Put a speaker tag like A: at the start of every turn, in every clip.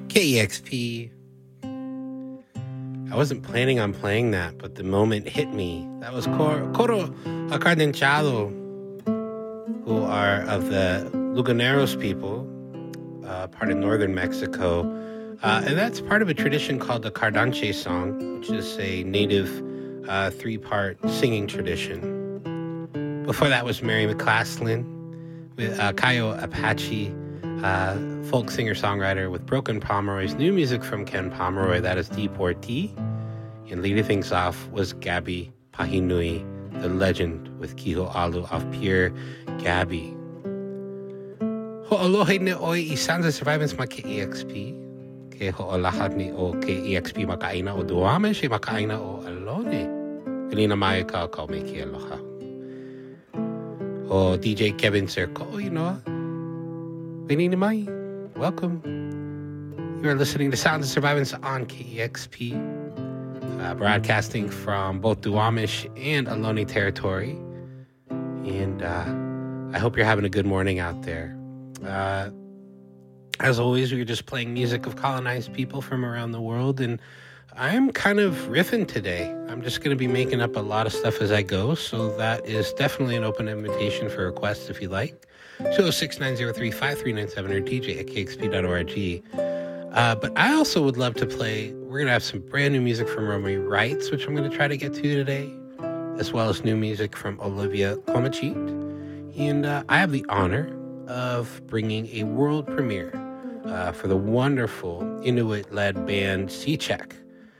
A: KEXP. I wasn't planning on playing that, but the moment hit me. That was Coro Acardenchado, who are of the Luganeros people, part of northern Mexico. And that's part of a tradition called the Cardanche song, which is a native three-part singing tradition. Before that was Mary McClaslin with Cayo Apache, folk singer-songwriter with Broken Pomeroy's new music from Ken Pomeroy, that is Deportee. And leading things off was Gabby Pahinui, the legend with Kiho Alu of Pure Gabby. Ho'olohe ne oi I Sounds of Survivance ma KEXP. Ke ho'olahad ni o KEXP makaina o Duwamish e makaina o Alone. Kanina mai ka me ki aloha. O DJ Kevin Circo, you know. Kanina mai. Welcome. You are listening to Sounds of Survivance on KEXP. Broadcasting from both Duwamish and Ohlone territory. And I hope you're having a good morning out there. As always, we're just playing music of colonized people from around the world, and I'm kind of riffing today. I'm just going to be making up a lot of stuff as I go, so that is definitely an open invitation for requests if you like. 206-903-5397 or DJ at kexp.org. But I also would love to play, we're going to have some brand new music from Romy Wrights, which I'm going to try to get to today, as well as new music from Olivia Komachit. And I have the honor of bringing a world premiere for the wonderful Inuit-led band Seacheck,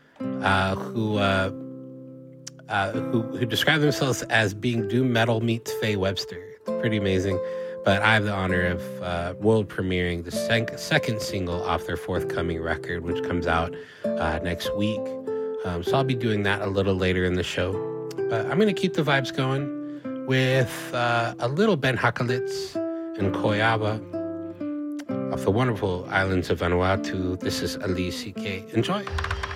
A: who describe themselves as being doom metal meets Faye Webster. It's pretty amazing. But I have the honor of world premiering the second single off their forthcoming record, which comes out next week. So I'll be doing that a little later in the show. But I'm going to keep the vibes going with a little Ben Hakalitz and Koyaba off the wonderful islands of Vanuatu. This is Ali CK. Enjoy.